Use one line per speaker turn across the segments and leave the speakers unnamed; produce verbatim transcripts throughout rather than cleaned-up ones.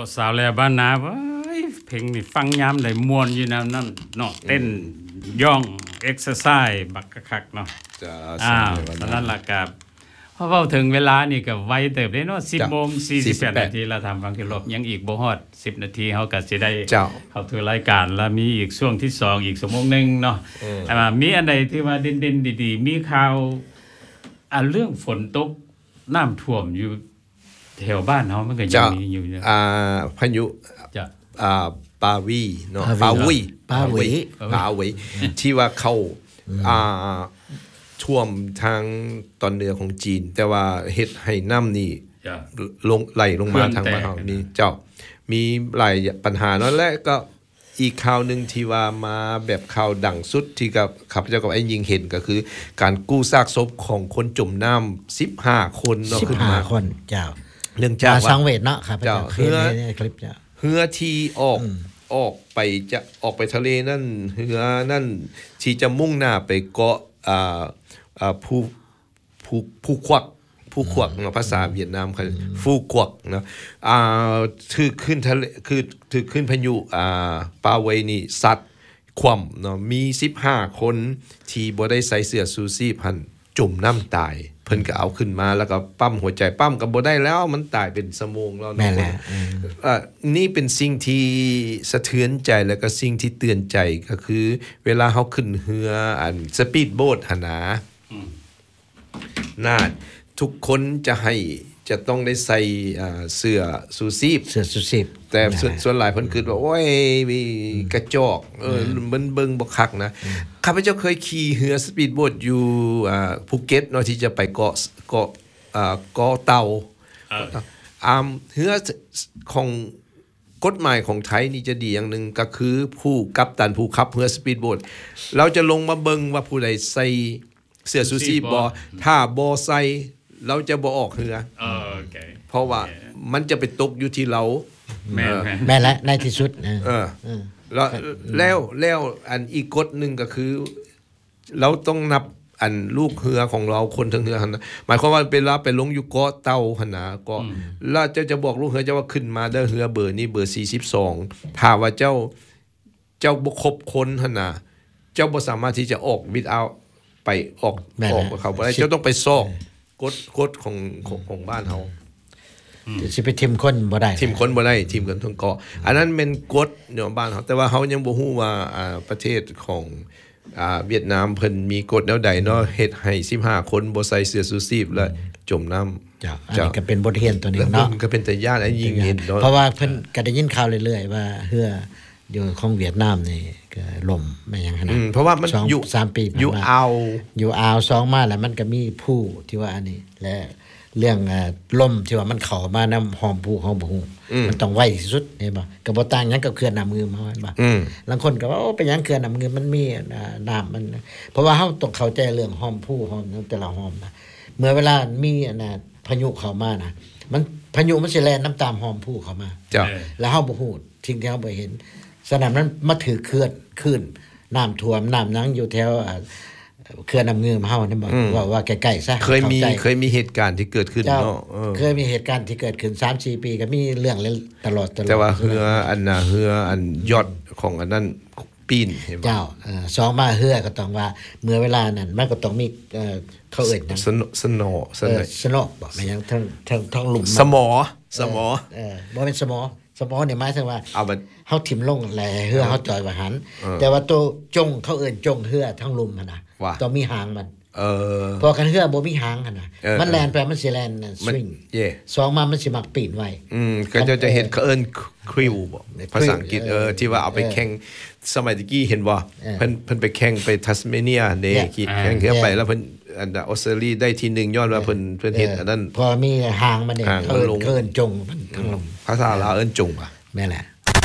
สาวแลบ้านนาเว้ยเพลงนี่ฟังยามได้ม่วนอยู่นำนั้นเนาะเต้นย่องเอ็กซ์ไซส์บักคักๆเนาะ
จ้า
อ้าวตอนนั้นล่ะครับพอเว้าถึงเวลานี่ก็ไวเติบได้เนาะ สิบโมงสี่สิบแปด นาทีเราทำฟังที่ลบยังอีกบ่ฮอดสิบนาทีเฮาก็สิได้เข้าถึงรายการแล้วมีอีกช่วงที่สองอีกชั่วโมงนึงเนาะอ่ามีอันใดที่ว่าเด่นๆดีๆมีข่าวอ่าเรื่องฝนตกน้ำท่วมอยู่แถวบ้านเฮามันก็ยังมีอยู่
อ่าพายุ
จ้ะ
อ่าปาวีเนาะปาวี
ปาวี
ปาวีที่ว่าเข้าอ่าท่วมทางตอนเหนือของจีนแต่ว่าเฮ็ดให้น้ำนี่ลงไหลลงมาทางบ้านเฮานี่เจ้ามีหลายปัญหาเนาะและก็อีกข่าวนึงที่ว่ามาแบบข่าวดังสุดที่กับข้าพเจ้ากับไอ้ยิงเห็นก็คือการกู้ซากศพของคนจมน้ำสิบห้าคนเนาะ
ขึ้นมาคนเจ้า
เรื่องจาก
ว่าสังเวชเนาะครับเจ้าเฮือคลิปเจ้า
เฮือที่ออกออกไปจะออกไปทะเลนั่นเฮือนั่นที่จะมุ่งหน้าไปเกาะอ่าอ่าผู้ผู้ผู้ควักผู้ควักเนาะภาษาเวียดนามคือฟู่ควักเนาะอ่าถือขึ้นทะเลคือถือขึ้นพายุอ่าปาเวนี่สัตว์คว่ำเนาะมีสิบห้าคนที่บ่ได้ใส่เสื้อชูชีพหั่นจมน้ำตายเพิ่นก็เอาขึ้นมาแล้วก็ปั๊มหัวใจปั๊มก็บ่ได้แล้วมันตายเป็นชั่วโมงแล้วเนาะอ่านี่เป็นสิ่งที่สะเทือนใจแล้วก็สิ่งที่เตือนใจก็คือเวลาเฮาขึ้นเรืออันสปีดโบ๊ทหั่นนะน่าทุกคนจะให้จะต้องได้ใส่เสื้อชูชีพ
เสื้อชูชีพ
แต่ส่วนหลายเพิ่นคิดว่าโอ้ยมีกระจอกเออมันเบิ่งบ่คักนะข้าพเจ้าเคยขี่เรือสปีดโบ๊ทอยู่อ่าภูเก็ตเนาะที่จะไปเกาะเกาะอ่าเกาะเต่าอ่าเรือของกฎหมายของไทยนี่จะดีอย่างนึงก็คือผู้กัปตันผู้ขับเรือสปีดโบ๊ทเราจะลงมาเบิ่งว่าผู้ใดใส่เสื้อชูชีพบ่ถ้าบ่ใส่เราจะบ่ออกเรือ
อ๋อโอเค
เพราะว่ามันจะไปตกอยู่ที่เรา
แม่น
แม่นแล้วในที่สุด
เออแล้วแล้วแล้วอันอีกกฎนึงก็คือเราต้องนับอันลูกเรือของเราคนทั้งเรือหั่นหมายความว่าเวลาไปลงอยู่เกาะเต่าหั่นน่ะเกาะแล้วเจ้าจะบอกลูกเรือเจ้าว่าขึ้นมาเด้อเรือเบอร์นี้เบอร์สี่สิบสองถ้าว่าเจ้าเจ้าบ่ครบคนหั่นน่ะเจ้าบ่สามารถที่จะออกวิดเอาไปออกออกกับเขาบ่ได้เจ้าต้องไปซอกกฎกฎของของของบ้านเฮา
สิไปทิมคนบ่ได้
ทิมคนบ่ได้ทิมกันทั้งเกาะอันนั้นเป็นกฎเนาะบ้านเฮาแต่ว่าเฮายังบ่ฮู้ว่าอ่าประเทศของอ่าเวียดนามเพิ่นมีกฎแนวใดเนาะเฮ็ดให้สิบห้าคนบ่ใส่เสื้อชูชีพและจมน้ำ
จ้ะอันนี้ก็เป็นบทเรียนตัวนึงเนาะ
ก็เป็นตาญาติอันยิ่งเห็นเนาะ
เพราะว่าเพิ่นก็ได้ยินข่าวเรื่อยๆว่าเฮืออยู่ของเวียดนามนี่ก็ล่มไม่หยังขนาด
อืมเพราะว่ามันอยู่
สามปี
อยู่อ่าว
อยู่อ่าวสองมาแล้วมันก็มีผู้ที่ว่าอันนี้และเรื่องอ่าล่มที่ว่ามันเข้ามานํหอมผู้ของบ่ฮู้มันต้องไวที่สุดเห็นบ่ก็บ่ต่างหยังกับเขื่อนน้ำงืมเฮาเห็นบ่บางคนก็ว่าโอ้เป็นหยังเขื่อนน้ำงืมมันมีอ่าน้ำมันเพราะว่าเฮาต้องเข้าใจเรื่องหอมผู้หอมแต่ละหอมนะเมื่อเวลามีอันน่ะพายุเข้ามานะมันพายุมันสิแล่นน้ำตามหอมผู้เข้ามา
จ้ะ
แล้วเฮาบ่ฮู้สิ่งที่เฮาบ่เห็นสนามนั้นมาถือเขื่อนขึ้นน้ำท่วมน้ำนังอยู่แถวเขื่อนน้ำงืมเฮานั่นบ่ว่าว่าใกล้ๆซะ
เคยมีเคยมีเหตุการณ์ที่เกิดขึ้นเนาะ
เคยมีเหตุการณ์ที่เกิดขึ้น สามสี่ ปีก็มีเรื่องตลอดตลอด
แต่ว่าเรืออันน่ะเรืออันยอดของอันนั้นปีน
เห็นบ่เจ้าเอ่อสองมาเรือก็ต้องว่าเมื่อเวลานั้นมันก็ต้องมีเอ่อเขาเอิ้นนะ
สนสนอ
สนสนอบ่แม่นยังทั้งทั้งทั้งหลุม
สมอสมอ
เออบ่เป็นสมอสมอนี่หมายถึงว่าเอาเฮาถิ่มลงแลเรือเฮาจอยว่าหันแต่ว่าตัวจงเขาเอิ้นจงเรือทั้งหลุมหั่นน่ะต้องมีหางมัน
เออ
พอกันเรือบ่มีหางหั่นน่ะมันแล่นไปมันสิแล่นสวิง
เย่
สองมามันสิมักปีนไว้
อืมก็จะจะเห็นเขาเอิ้นคริวบ่ภาษาอังกฤษเออที่ว่าเอาไปแข่งสมัยตะกี้เห็นบ่เพิ่นเพิ่นไปแข่งไปทัสเมเนียเด้ขี่แข่งเรือไปแล้วเพิ่นอันออสเตรเลียได้ที่หนึ่งย้อนว่าเพิ่นเพิ่นเฮ็ดอันนั้น
พอมีหางมันเนี่ยเอิ้นเอิ้นจงมันทั้งลง
ภาษาลาวเอิ้นจงป่ะ
แม่นแหละ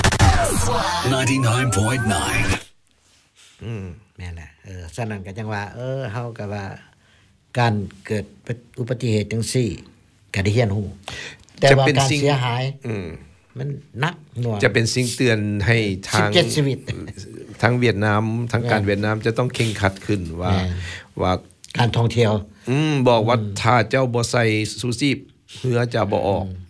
ninety-nine point nine
อืมแม่นแหละเออฉะนั้นก็จังว่าเออเฮาก็ว่าการเกิดอุบัติเหตุจังซี่ก็ได้เรียนรู้แต่ว่าการเสียหาย
อืม
มันหนักหน่วง
จะเป็นสิ่งเตือนให้ทาง
สิบเจ็ดชีวิต
ทั้งเวียดนามทางการเวียดนามจะต้องเคร่งครัดขึ้นว่าว่า
การท่องเที่ยว
อืมบอกว่าถ้าเจ้าบ่ใส่ชูชีพเรือจะบ่ออกอ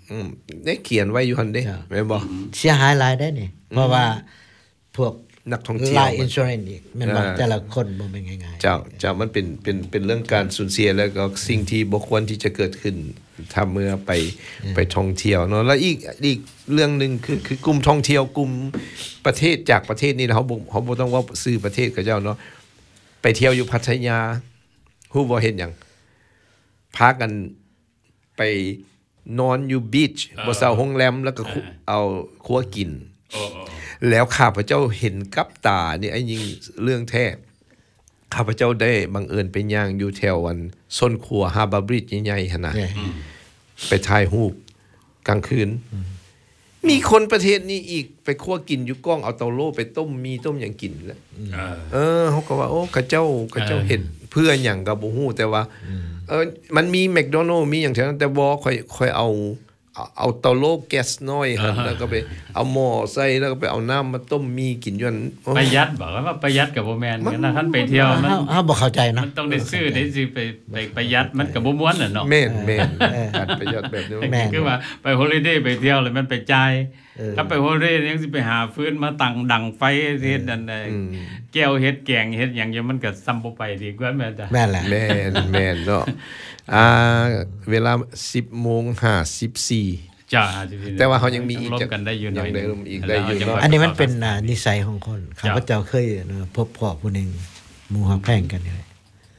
อืมได้เขียนไว้อยู่หั่นเด้แม่นบ่
เสียหายหลายได้นี่เพราะว่าพวก
นักท่องเที่ยว
Life Insurance อีกแม่นบ่แต่ละคนบ่แม่นง่ายๆ
เจ้าเจ้ามันเป็นเป็นเป็นเรื่องการสูญเสียแล้วก็สิ่งที่บ่ควรที่จะเกิดขึ้นถ้าเมื่อไปไปท่องเที่ยวเนาะแล้วอีกอีกเรื่องนึงคือคือกลุ่มท่องเที่ยวกลุ่มประเทศจากประเทศนี้เฮาบ่เฮาบ่ต้องว่าซื้อประเทศกับเจ้าเนาะไปเที่ยวอยู่พัทยาฮู้บ่เฮ็ดหยังพากันไปนอนอยู่บีชบ่เซาโรงแรมแล้วก็เอาครัวกินแล้วข้าพเจ้าเห็นกับตานี่ไอ้ยิงเรื่องแท้ข้าพเจ้าได้บังเอิญไปย่างอยู่แถววันส้นครัวฮาร์บาร์บริดจ์ใหญ่ๆหั่นน่ะไปถ่ายรูปกลางคืนมีคนประเทศนี้อีกไปคั่วกินอยู่ก้องเอาเตาโล่ไปต้มมีต้มหยังกินแล้วเออเฮาก็ว่าโอ้เขาเจ้าเขาเจ้าเฮ็ดเพื่อหยังก็บ่ฮู้แต่ว่าเออมันมีแมคโดนัลด์มีหยังแถวนั้นแต่บ่ค่อยค่อยเอาเอาเตาโล่แก๊สน้อยหั่นแล้วก็ไปเอาหม้อใส่แล้วก็ไปเอาน้ำมาต้มมีกินอยู่นั่น
ประหยัดบอกว่าประหยัดก็บ่แม่นนะคันไปเที่ยวมัน
เฮาบ่เข้าใจเนาะ
มันต้องได้ซื้อได้สิไปไปประหยัดมันก็บ่ม่วนน่ะเนาะ
แม่นๆการประหยัดแบบนี้
คือว่าไปฮอลิเดย์ไปเที่ยวแล้วมันไปจ่ายถ้าไปฮอลิเดย์ยังสิไปหาฟืนมาตั้งดังไฟเฮ็ดนั่นได้แก้วเฮ็ดแกงเฮ็ดหยังมันก็ซ้ำบ่ไปดีกว่าแม่นจ้ะ
แม่นแหละ
แม่นแม่นเนาะอ่าเวลา สิบโมงห้าสิบสี่
จ้า
แต่ว่าเขายังมีอีก
กันได้อยู่หน่อย
ได้อีกได้อยู่เนาะ
อันนี้มันเป็นนิสัยของคนข้าพเจ้าเคยพบพ่อผู้นึงหมู่ฮักแพงกันนี่แหละ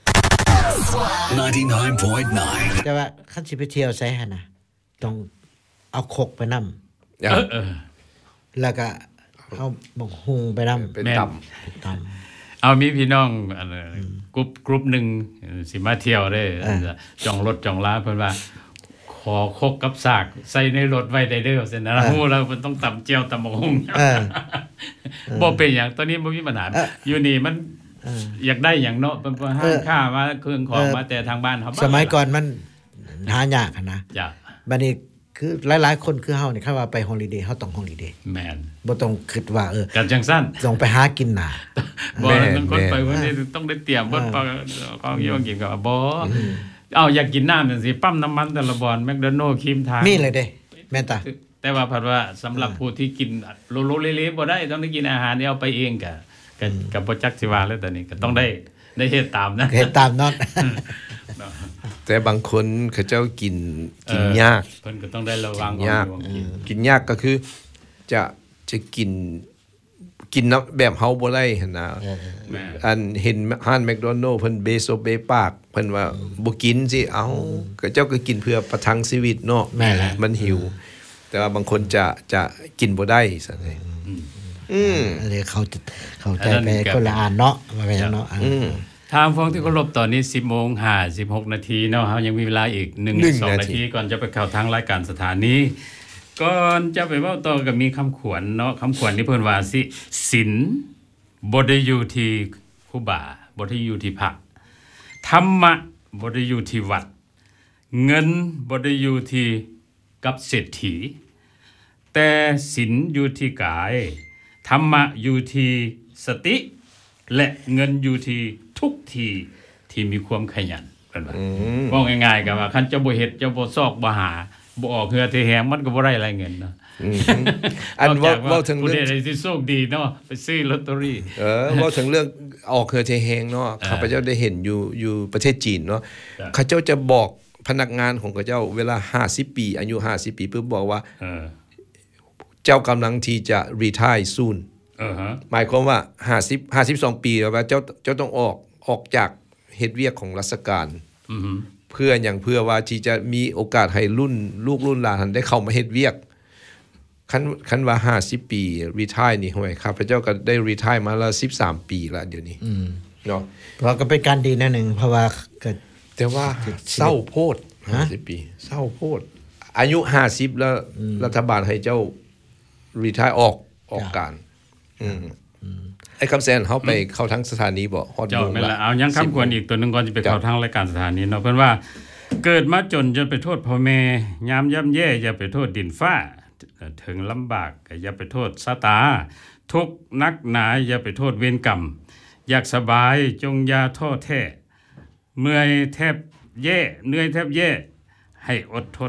ninety-nine point nine
แต่ว่าคันสิไปเที่ยวไสหั่นน่ะต้องเอาคกไปนำ
เออ
แล้วก็เอาบักฮุงไปนำ
เป็นต
ำตำ
เอามีพี่น้องอันกรุ๊ปกรุ๊ปนึงสิมาเที่ยวได้จองรถจองลาเพิ่นว่าขอคกกับสากใส่ในรถไว้ได้เด้อซั่นนะฮู้แล้วมันต้องตำเจียวตำบักหุ่งบ่เป็นหยังตอนนี้บ่มีปัญหาอยู่นี่มันอยากได้หยังเนาะเพิ่นบ่ห้างค่ามาเครื่องของมาแต่ทางบ้านเฮา
สมัยก่อนมันหายากนะ
จ้ะ
บัดนี้คือหลายๆคนคือเฮานี่คันว่าไปฮอลิเดย์เฮาต้องฮอลิเดย์
แม่น
บ่ต้องคิดว่าเออ
กันจังซั่น
ต้องไปหากินน่ะ
บ่มันคนไปวันนี้ต้องได้เตรียมเบิดปของอยู่กินก็บ่เอาอยากกินน้ำจังซี่ปั๊มน้ำมันแต่ละบ่อนแมคโดนัลด์ครีมทาง
มีเลยเด้แม่นตา
แต่ว่าเพิ่นว่าสำหรับผู้ที่กินโลๆเละๆบ่ได้ต้องได้กินอาหารนี่เอาไปเองก็ก็ก็บ่จักสิว่าแล้วตอนนี้ก็ต้องได้ได้เฮ็ดตามนะ
เฮ็ดตามเนาะ
แต่บางคนเขาเจ้ากินกินยาก
เพิ่นก็ต้องได้ระวัง
ยากกินยากก็คือจะจะกินกินน้ำแบบเฮาบ่ได้หั่นน่ะอันเห็นร้านแมคโดนัลด์เพิ่นเบโซเบปากเพิ่นว่าบ่กินสิเอ้าก็เจ้าก็กินเพื่อประทังชีวิตเนาะมันหิวแต่ว่าบางคนจะจะกินบ่ได้ซั่นเด้อืม
อันนี้เขาเข้าใจไปคนละอันเนาะว่าไปเนาะ
อืม
ทางฟังที่เคารพตอนนี้ สิบโมงห้าสิบหกนาทีเนาะเฮายังมีเวลาอีก หนึ่งถึงสอง นาทีก่อนจะไปเข้าทางรายการสถานีก่อนจะไปเว้าต่อก็มีคำขวัญเนาะคำขวัญที่เพิ่นว่าสิศีลบ่ได้อยู่ที่ครูบาบ่ได้อยู่ที่พระธรรมะบ่ได้อยู่ที่วัดเงินบ่ได้อยู่ที่กับเศรษฐีแต่ศีลอยู่ที่กายธรรมะอยู่ที่สติและเงินอยู่ที่ทุกที่ที่มีความขยันเพิ่นว่าว่าง่ายๆก็ว่าคันเจ้าบ่เฮ็ดเจ้าบ่ซอกบ่หาบ่ออกเหือเทแหงมันก็บ่ได้อะไรเงินเนาะ
อันเว้าเว้าถึง
เรื่องผู้ใดที่โชคดีเนาะไปซื้อลอตเตอรี่
เออเว้าถึงเรื่องออกเหือเทแหงเนาะข้าพเจ้าได้เห็นอยู่อยู่ประเทศจีนเนาะเขาเจ้าจะบอกพนักงานของเขาเจ้าเวลาห้าสิบปีอายุห้าสิบปีปึ๊บบอกว่าเออเจ้ากำลังที่จะ retire soon
เออฮะ
หมายความว่าห้าสิบ ห้าสิบสองปีแล้วว่าเจ้าเจ้าต้องออกออกจากเฮ็ดเวียกของราชการ
อือฮึ
เพื่ออย่างเพื่อว่าที่จะมีโอกาสให้รุ่นลูกรุ่นหลานได้เข้ามาเฮ็ดเวียกคันคันว่าห้าสิบปีรีไทร์นี่ห่วยครับพระเจ้าก็ได้รีไทร์มาแล้วสิบสามปีแล้วเดี๋ยวนี้เนาะ
เพราะก็เป็นการดีแน่นึงเพราะว่าเกิด
แต่ว่าเศร้าโพดห้าสิบปีเศร้าโพดอายุห้าสิบแล้วรัฐบาลให้เจ้ารีไทร์ออกออกการอืมไอ้คำแซนเฮาไปเข้าทั้งสถานีบ่ฮอด
โมงละเอายังคำควรอีกตัวนึงก่อนสิไปเข้าทางรายการสถานีเนาะเพิ่นว่าเกิดมาจนจนไปโทษพ่อแม่ยามย่ำแย่อย่าไปโทษดินฟ้าถึงลำบากก็อย่าไปโทษชะตาทุกข์นักหนาอย่าไปโทษเวรกรรมอยากสบายจงอย่าท้อแท้เมื่อยแทบแย่เหนื่อยแทบแย่ให้อดทน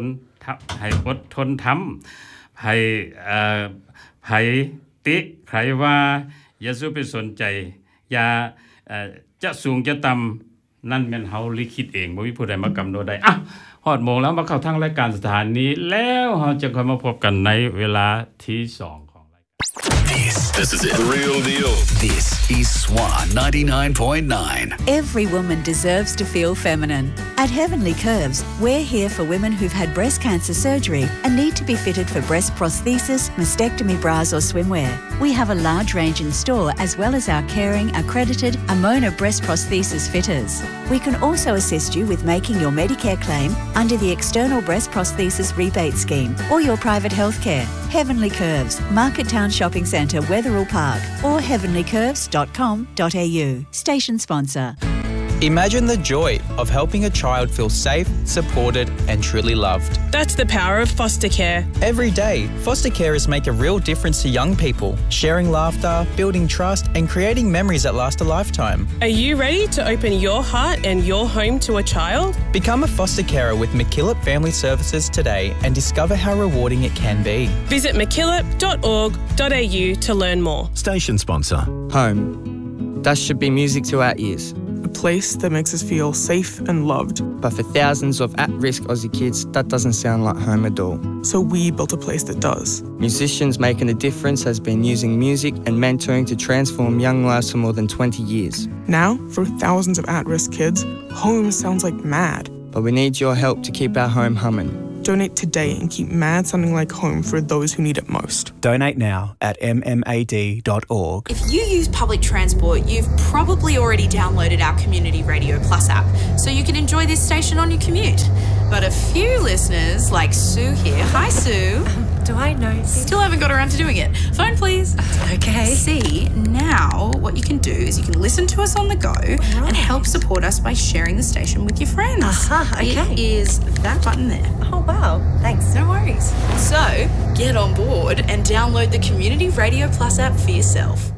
ให้อดทนทำให้เอ่อไผติใครว่าอย่าสู้ไปสนใจอย่าเอ่อจะสูงจะต่ำนั่นแม่นเฮาลิขิตเองบ่มีผู้ใดมากำหนดได้อ่ะฮอดโมงแล้วมาเข้าทางรายการสถานีแล้วเฮาจะค่อยมาพบกันในเวลาที่สองของรายการ
This, this is it. The real deal. This is Swan ninety-nine point nine.
Every woman deserves to feel feminine. At Heavenly Curves, we're here for women who've had breast cancer surgery and need to be fitted for breast prosthesis, mastectomy bras or swimwear. We have a large range in store as well as our caring, accredited Amona breast prosthesis fitters. We can also assist you with making your Medicare claim under the External Breast Prosthesis Rebate Scheme or your private healthcare. Heavenly Curves, Market Town Shopping Centre, Wetherill Park or heavenly curves dot com dot a u. Station sponsor.
Imagine the joy of helping a child feel safe, supported and truly loved.
That's the power of foster care.
Every day, foster carers make a real difference to young people, sharing laughter, building trust and creating memories that last a lifetime.
Are you ready to open your heart and your home to a child?
Become a foster carer with MacKillop Family Services today and discover how rewarding it can be.
Visit mackillop dot org dot a u to learn more.
Station sponsor.
Home. That should be music to our ears.
A place that makes us feel safe and loved.
But for thousands of at-risk Aussie kids, that doesn't sound like home at all.
So we built a place that does.
Musicians Making a Difference has been using music and mentoring to transform young lives for more than twenty years.
Now, for thousands of at-risk kids, home sounds like mad.
But we need your help to keep our home humming.
Donate today and keep mad sounding like home for those who need it most.
Donate now at m m a d dot org.
If you use public transport, you've probably already downloaded our Community Radio Plus app, so you can enjoy this station on your commute. But a few listeners, like Sue here, hi Sue.
Um, do I know?
Still haven't got around to doing it. Phone please.
Okay.
See, now what you can do is you can listen to us on the go right. and help support us by sharing the station with your friends.
Uh-huh, okay.
It is that button there.
Oh wow, thanks.
No worries. So, get on board and download the Community Radio Plus app for yourself.